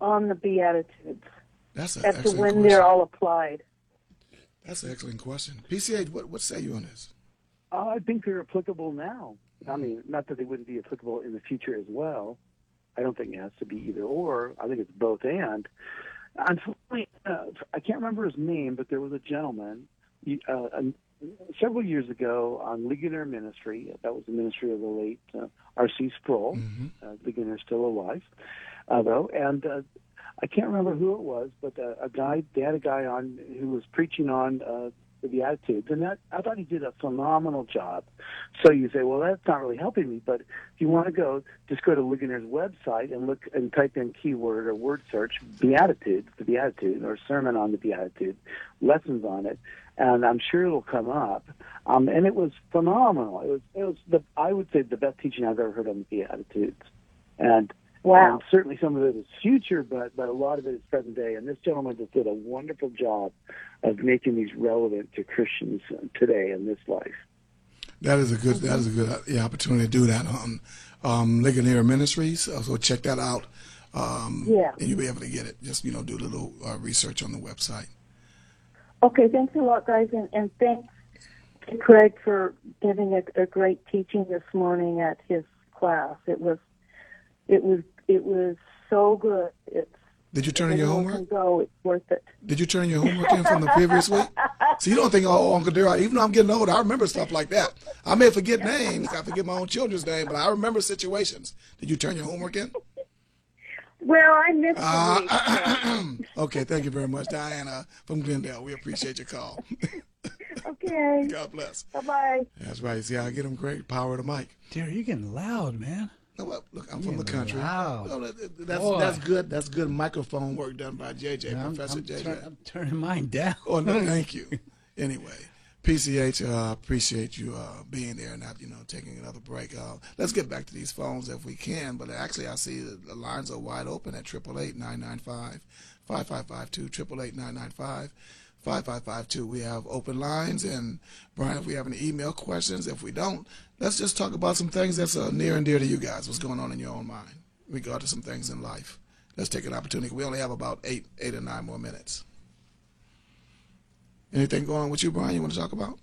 on the Beatitudes That's an as to excellent when question. they're all applied? That's an excellent question. PCH, what say you on this? I think they're applicable now. I mean, not that they wouldn't be applicable in the future as well. I don't think it has to be either or. I think it's both and. Unfortunately, I can't remember his name, but there was a gentleman several years ago on Ligonier Ministry. That was the ministry of the late R.C. Sproul. Ligonier's still alive, though. And I can't remember who it was, but they had a guy on who was preaching on the Beatitudes, and I thought he did a phenomenal job. So you say, well, that's not really helping me, but if you want to go, just go to Ligonier's website and look and type in keyword or word search Beatitudes, the Beatitude, or sermon on the Beatitude, lessons on it, and I'm sure it'll come up. And it was phenomenal. It was I would say the best teaching I've ever heard on the Beatitudes, and Wow. certainly some of it is future, but a lot of it is present day. And this gentleman just did a wonderful job of making these relevant to Christians today in this life. That is a good opportunity to do that on Ligonier Ministries. So check that out. And you'll be able to get it. Just do a little research on the website. Okay, thanks a lot, guys, and thanks to Craig for giving a great teaching this morning at his class. It was so good. Did you turn in your homework? Go, it's worth it. Did you turn your homework in from the previous week? So you don't think, Uncle Darrell, even though I'm getting older, I remember stuff like that. I may forget names. I forget my own children's name, but I remember situations. Did you turn your homework in? Well, I missed the week. Okay, thank you very much, Diana from Glendale. We appreciate your call. Okay. God bless. Bye-bye. That's right. See, I get them great power of the mic. Dear, you're getting loud, man. No, well, look, I'm from the country. Loud. No, that's good. That's good microphone work done by JJ, Professor JJ. I'm turning mine down. Oh no, thank you. Anyway, PCH, appreciate you being there and not taking another break. Let's get back to these phones if we can. But actually, I see the lines are wide open at 888-995-5552, 888-995-5552. We have open lines, and Brian, if we have any email questions, if we don't, let's just talk about some things that's near and dear to you guys. What's going on in your own mind regarding some things in life? Let's take an opportunity. We only have about eight or nine more minutes. Anything going on with you, Brian, you want to talk about?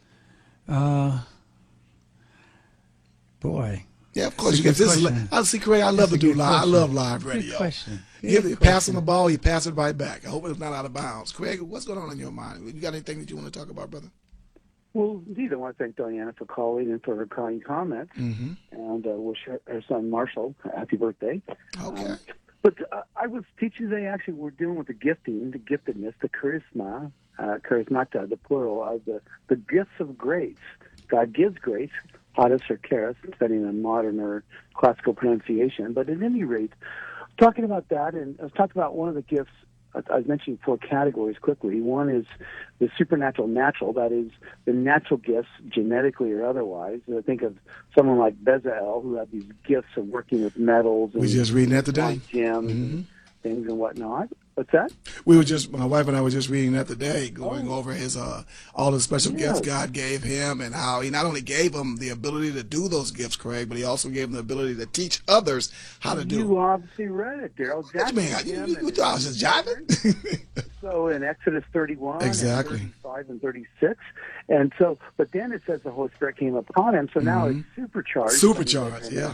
Boy. Yeah, of course. I see, Craig, I love to do live. I love live radio. Good question. Pass him the ball, he pass it right back. I hope it's not out of bounds. Craig, what's going on in your mind? You got anything that you want to talk about, brother? Well, indeed, I want to thank Diana for calling and for her kind comments, and wish her son Marshall a happy birthday. Okay. But I was teaching today, actually, we're dealing with the gifting, the giftedness, the charismata, the plural, of the gifts of grace. God gives grace, charis or charis, depending on modern or classical pronunciation. But at any rate, talking about that, and I was talking about one of the gifts. I was mentioning 4 categories quickly. One is the supernatural natural, that is the natural gifts, genetically or otherwise. I think of someone like Bezalel, who had these gifts of working with metals. We just reading that today. Gems and things and whatnot. What's that? My wife and I were just reading that today, going over his all the special gifts God gave him, and how he not only gave him the ability to do those gifts, Craig, but he also gave him the ability to teach others how to do. You obviously read it, Darrell. What you mean? You thought I was just jiving? So in Exodus 31, exactly, and 35 and 36, and so, but then it says the Holy Spirit came upon him, so now it's supercharged. Supercharged, yeah.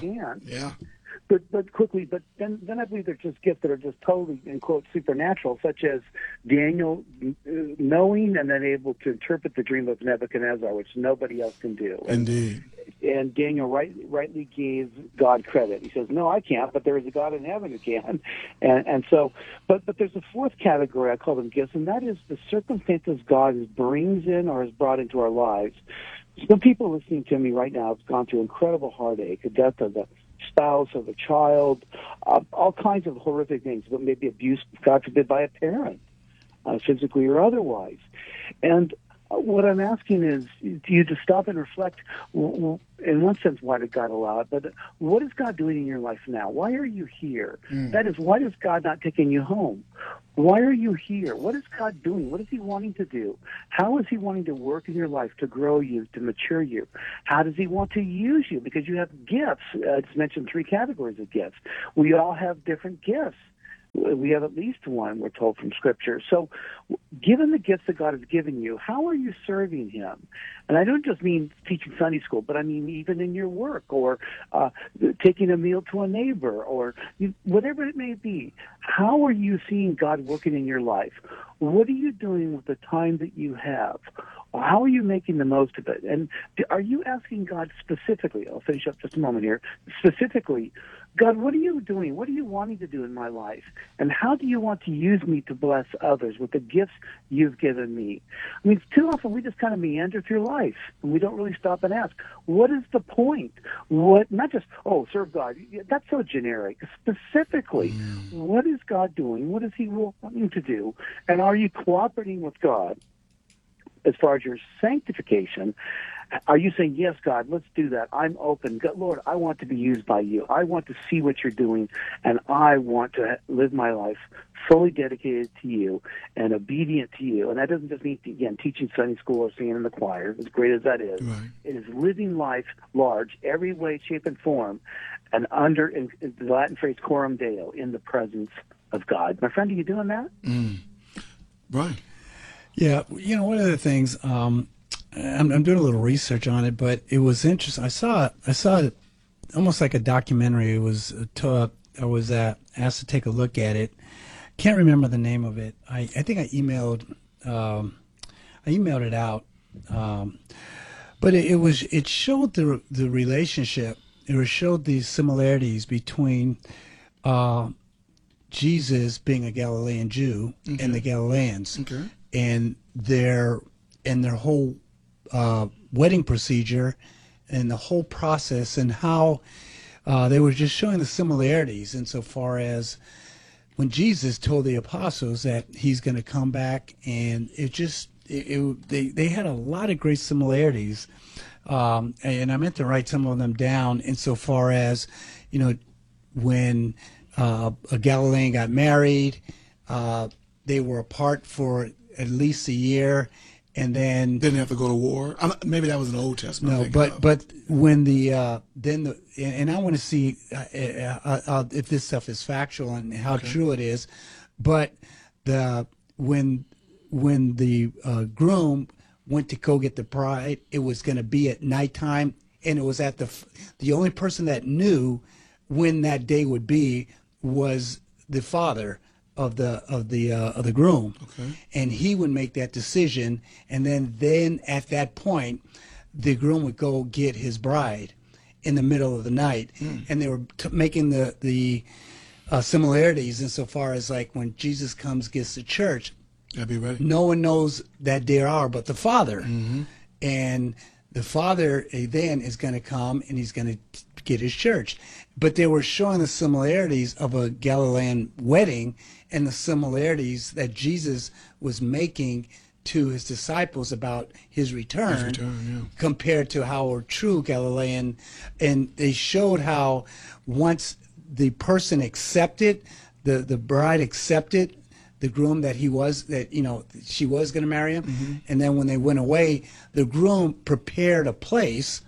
But quickly, but then I believe there's just gifts that are just totally, in quote, supernatural, such as Daniel knowing and then able to interpret the dream of Nebuchadnezzar, which nobody else can do. Indeed. And Daniel rightly gave God credit. He says, "No, I can't, but there is a God in heaven who can." And so, but there's a fourth category I call them gifts, and that is the circumstances God brings in or has brought into our lives. Some people listening to me right now have gone through incredible heartache, the death of a spouse, of a child, all kinds of horrific things, but maybe abuse, God forbid, by a parent, physically or otherwise. And what I'm asking is, do you just stop and reflect, in one sense, why did God allow it, but what is God doing in your life now? Why are you here? That is, why is God not taking you home? Why are you here? What is God doing? What is he wanting to do? How is he wanting to work in your life to grow you, to mature you? How does he want to use you? Because you have gifts. It's mentioned 3 categories of gifts. We all have different gifts. We have at least one, we're told from Scripture. So, given the gifts that God has given you, how are you serving Him? And I don't just mean teaching Sunday school, but I mean even in your work, or taking a meal to a neighbor, or whatever it may be. How are you seeing God working in your life? What are you doing with the time that you have? How are you making the most of it? And are you asking God specifically, I'll finish up just a moment here, specifically, God, what are you doing? What are you wanting to do in my life? And how do you want to use me to bless others with the gifts you've given me? I mean, too often we just kind of meander through life, and we don't really stop and ask, what is the point? What, not just, oh, serve God. That's so generic. Specifically, what is God doing? What is He wanting to do? And are you cooperating with God as far as your sanctification? Are you saying, yes, God, let's do that. I'm open. God, Lord, I want to be used by you. I want to see what you're doing, and I want to live my life fully dedicated to you and obedient to you. And that doesn't just mean, again, teaching Sunday school or singing in the choir, as great as that is. Right. It is living life large, every way, shape, and form, and under, in the Latin phrase, coram Deo, in the presence of God. My friend, are you doing that? Right. Yeah, one of the things, I'm doing a little research on it, but it was interesting. I saw it almost like a documentary. It was I was asked to take a look at it. Can't remember the name of it. I think I emailed it out, but it showed the relationship. It showed the similarities between Jesus being a Galilean Jew and the Galileans. Okay. And their whole wedding procedure and the whole process, and how they were just showing the similarities insofar as when Jesus told the apostles that He's going to come back, and they had a lot of great similarities, and I meant to write some of them down insofar as, when a Galilean got married, they were apart for at least a year, and then Didn't have to go to war. Maybe that was an Old Testament. no, but when and I want to see if this stuff is factual and how true it is, but when the groom went to go get the bride, it was going to be at nighttime, and it was at the only person that knew when that day would be was the father of the groom. Okay. And he would make that decision, and then at that point the groom would go get his bride in the middle of the night. And they were making the similarities insofar as, like, when Jesus gets to church, Gotta be ready. no one knows that day or hour but the Father. And the Father then is going to come, and He's going to get His church. But they were showing the similarities of a Galilean wedding and the similarities that Jesus was making to His disciples about His return, compared to how a true Galilean. And they showed how once the person accepted, the bride accepted the groom that she was going to marry him. And then when they went away, the groom prepared a place,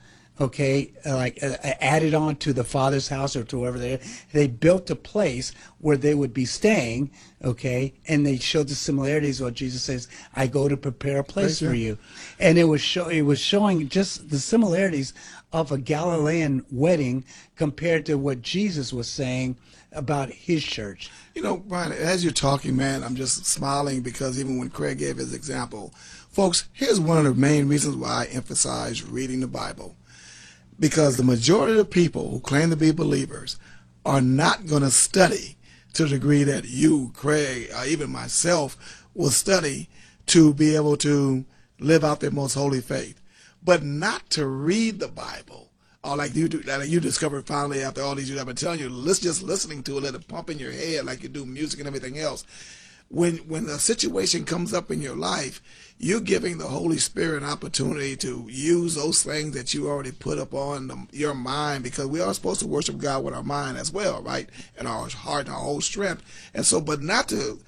added on to the father's house or to wherever they built a place where they would be staying, and they showed the similarities. What Jesus says, I go to prepare a place for you. And it was showing just the similarities of a Galilean wedding compared to what Jesus was saying about His church. Brian, as you're talking, man, I'm just smiling, because even when Craig gave his example, folks, here's one of the main reasons why I emphasize reading the Bible. Because the majority of the people who claim to be believers are not going to study to the degree that you, Craig, or even myself will study to be able to live out their most holy faith. But not to read the Bible, or like you discovered finally after all these years I've been telling you, just listening to it, let it pump in your head like you do music and everything else. When a situation comes up in your life, you're giving the Holy Spirit an opportunity to use those things that you already put up on your mind, because we are supposed to worship God with our mind as well, right? And our heart and our whole strength. And so, but not to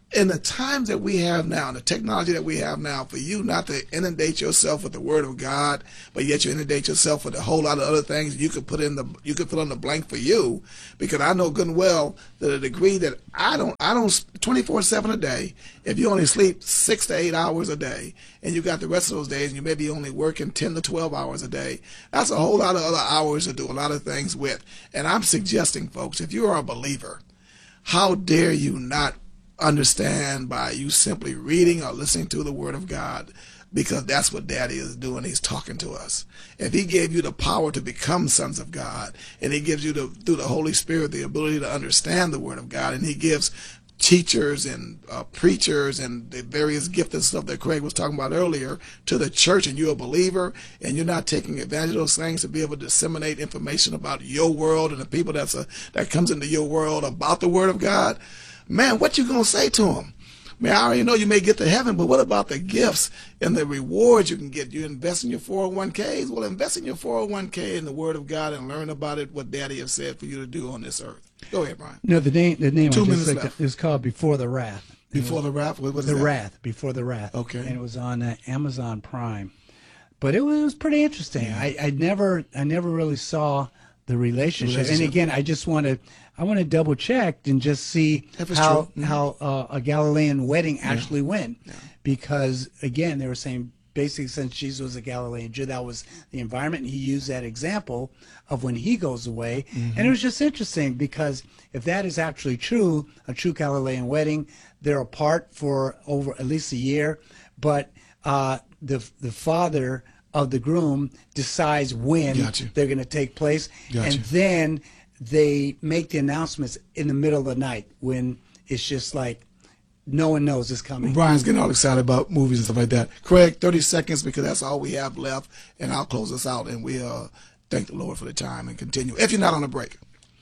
in the times that we have now, the technology that we have now, for you not to inundate yourself with the Word of God, but yet you inundate yourself with a whole lot of other things you could fill in the blank for you, because I know good and well that a degree that I don't 24/7 a day. If you only sleep 6 to 8 hours a day, and you got the rest of those days, and you may be only working 10 to 12 hours a day, that's a whole lot of other hours to do a lot of things with. And I'm suggesting, folks, if you are a believer, how dare you not understand by you simply reading or listening to the Word of God, because that's what Daddy is doing. He's talking to us. If he gave you the power to become sons of God, and he gives you through the Holy Spirit the ability to understand the Word of God, and he gives teachers and preachers and the various gifts and stuff that Craig was talking about earlier to the church, and you're a believer and you're not taking advantage of those things to be able to disseminate information about your world and the people that comes into your world about the Word of God, man, what you gonna say to them? Man, I already know you may get to heaven, but what about the gifts and the rewards you can get? You invest in your 401ks? Well, invest in your 401k in the Word of God and learn about it, what Daddy has said for you to do on this earth. Go ahead, Brian. No, the name 2 I just minutes looked left. up is called Before the Wrath. Before the Wrath? What is The that? Wrath, Before the Wrath. Okay. And it was on Amazon Prime. But it was pretty interesting. Yeah. I never really saw the relationship. And again, I want to double check and just see how a Galilean wedding actually went. Yeah. Because again, they were saying basically since Jesus was a Galilean Jew, that was the environment. And he used that example of when he goes away. Mm-hmm. And it was just interesting because if that is actually true, a true Galilean wedding, they're apart for over at least a year, but the father of the groom decides when they're going to take place, and then they make the announcements in the middle of the night when it's just like no one knows it's coming. Brian's getting all excited about movies and stuff like that. Craig, 30 seconds because that's all we have left, and I'll close us out, and we thank the Lord for the time and continue, if you're not on a break.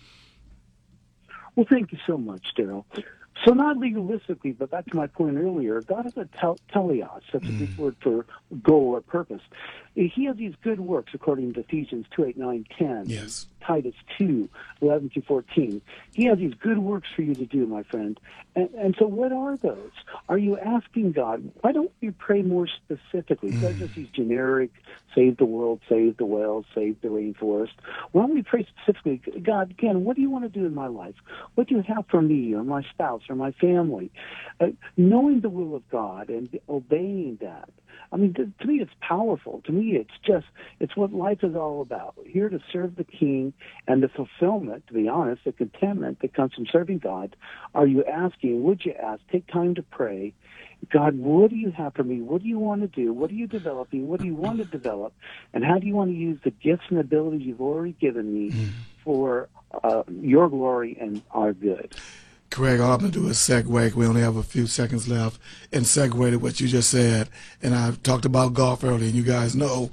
Well, thank you so much, Daryl. So not legalistically, but back to my point earlier, God is a teleos. That's a big word for goal or purpose. He has these good works, according to Ephesians 2:8, 9, 10. Yes. Titus 2:11 to 14. He has these good works for you to do, my friend. And so what are those? Are you asking God, why don't you pray more specifically? Not just these generic, save the world, save the whales, save the rainforest. Why don't we pray specifically, God, again, what do you want to do in my life? What do you have for me or my spouse or my family? Knowing the will of God and obeying that. I mean, to me, it's powerful. To me, it's what life is all about. Here to serve the King, and the fulfillment, to be honest, the contentment that comes from serving God. Are you asking, would you ask, take time to pray, God, what do you have for me? What do you want to do? What are you developing? What do you want to develop? And how do you want to use the gifts and abilities you've already given me for your glory and our good? Craig, all I'm going to do is segue. We only have a few seconds left, and segue to what you just said. And I talked about golf earlier, and you guys know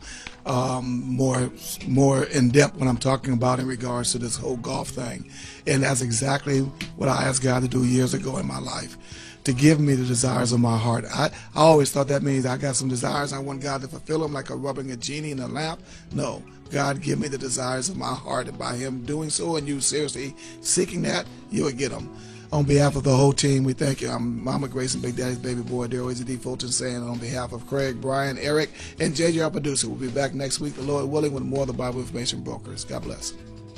more in depth what I'm talking about in regards to this whole golf thing. And that's exactly what I asked God to do years ago in my life, to give me the desires of my heart. I always thought that means I got some desires. I want God to fulfill them like rubbing a genie in a lamp. No, God, give me the desires of my heart. And by him doing so and you seriously seeking that, you'll get them. On behalf of the whole team, we thank you. I'm Mama Grace and Big Daddy's baby boy, Daryl Easy D. Fulton, saying on behalf of Craig, Brian, Eric, and JJ, our producer, we'll be back next week, the Lord willing, with more of the Bible Information Brokers. God bless.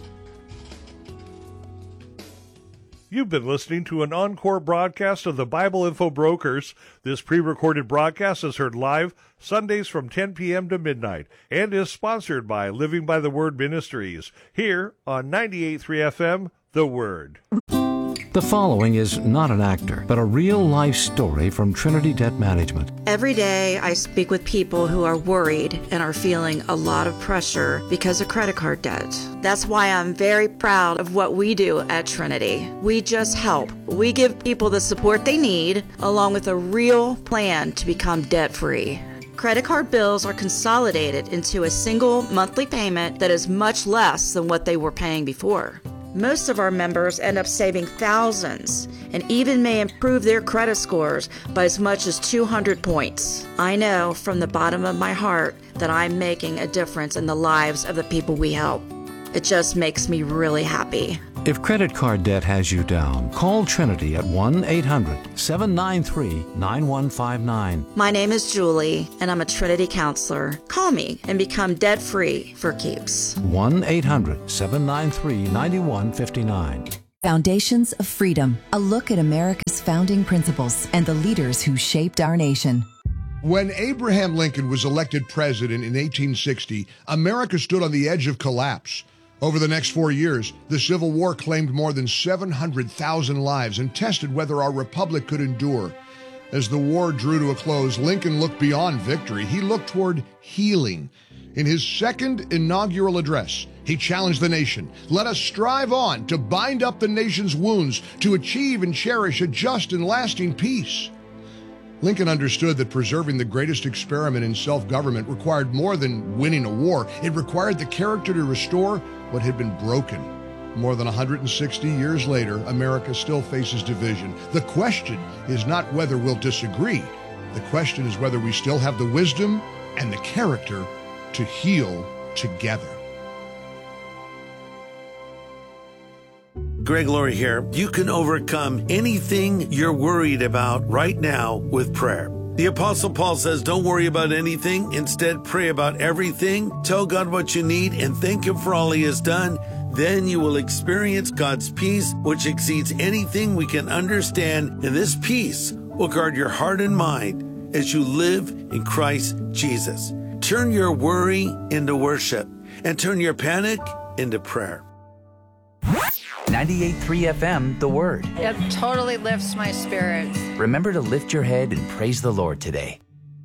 You've been listening to an encore broadcast of the Bible Info Brokers. This pre-recorded broadcast is heard live Sundays from 10 p.m. to midnight and is sponsored by Living by the Word Ministries here on 98.3 FM, The Word. The following is not an actor, but a real-life story from Trinity Debt Management. Every day I speak with people who are worried and are feeling a lot of pressure because of credit card debt. That's why I'm very proud of what we do at Trinity. We just help. We give people the support they need, along with a real plan to become debt-free. Credit card bills are consolidated into a single monthly payment that is much less than what they were paying before. Most of our members end up saving thousands and even may improve their credit scores by as much as 200 points. I know from the bottom of my heart that I'm making a difference in the lives of the people we help. It just makes me really happy. If credit card debt has you down, call Trinity at 1-800-793-9159. My name is Julie, and I'm a Trinity counselor. Call me and become debt-free for keeps. 1-800-793-9159. Foundations of Freedom, a look at America's founding principles and the leaders who shaped our nation. When Abraham Lincoln was elected president in 1860, America stood on the edge of collapse. Over the next 4 years, the Civil War claimed more than 700,000 lives and tested whether our republic could endure. As the war drew to a close, Lincoln looked beyond victory. He looked toward healing. In his second inaugural address, he challenged the nation. Let us strive on to bind up the nation's wounds, to achieve and cherish a just and lasting peace. Lincoln understood that preserving the greatest experiment in self-government required more than winning a war. It required the character to restore what had been broken. More than 160 years later, America still faces division. The question is not whether we'll disagree. The question is whether we still have the wisdom and the character to heal together. Greg Laurie here. You can overcome anything you're worried about right now with prayer. The Apostle Paul says, don't worry about anything. Instead, pray about everything. Tell God what you need and thank Him for all He has done. Then you will experience God's peace, which exceeds anything we can understand. And this peace will guard your heart and mind as you live in Christ Jesus. Turn your worry into worship and turn your panic into prayer. 98.3 FM, The Word. It totally lifts my spirits. Remember to lift your head and praise the Lord today.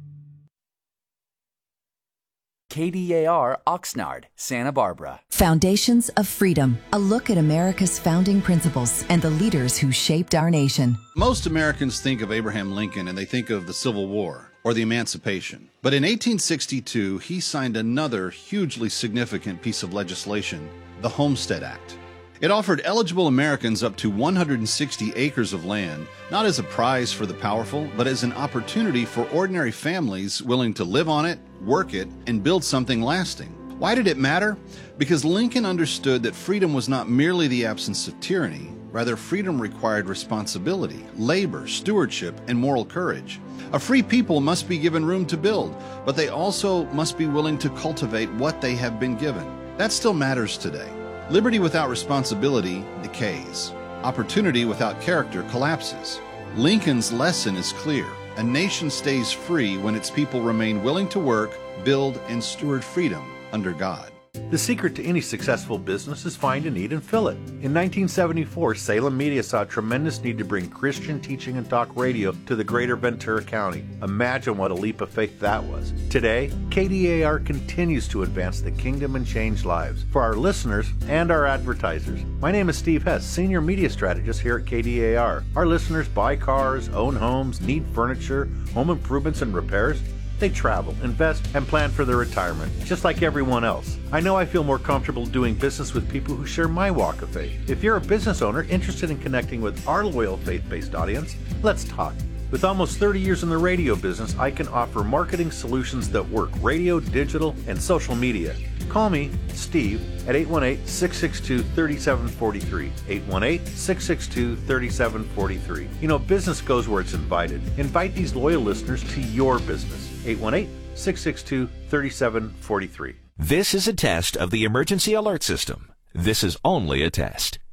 KDAR Oxnard, Santa Barbara. Foundations of Freedom, a look at America's founding principles and the leaders who shaped our nation. Most Americans think of Abraham Lincoln and they think of the Civil War or the Emancipation. But in 1862, he signed another hugely significant piece of legislation, the Homestead Act. It offered eligible Americans up to 160 acres of land, not as a prize for the powerful, but as an opportunity for ordinary families willing to live on it, work it, and build something lasting. Why did it matter? Because Lincoln understood that freedom was not merely the absence of tyranny. Rather, freedom required responsibility, labor, stewardship, and moral courage. A free people must be given room to build, but they also must be willing to cultivate what they have been given. That still matters today. Liberty without responsibility decays. Opportunity without character collapses. Lincoln's lesson is clear. A nation stays free when its people remain willing to work, build, and steward freedom under God. The secret to any successful business is find a need and fill it. In 1974, Salem Media saw a tremendous need to bring Christian teaching and talk radio to the greater Ventura County. Imagine what a leap of faith that was. Today, KDAR continues to advance the kingdom and change lives for our listeners and our advertisers. My name is Steve Hess, Senior Media Strategist here at KDAR. Our listeners buy cars, own homes, need furniture, home improvements and repairs. They travel, invest, and plan for their retirement, just like everyone else. I know I feel more comfortable doing business with people who share my walk of faith. If you're a business owner interested in connecting with our loyal faith-based audience, let's talk. With almost 30 years in the radio business, I can offer marketing solutions that work: radio, digital, and social media. Call me, Steve, at 818-662-3743. 818-662-3743. You know, business goes where it's invited. Invite these loyal listeners to your business. 818-662-3743. This is a test of the emergency alert system. This is only a test.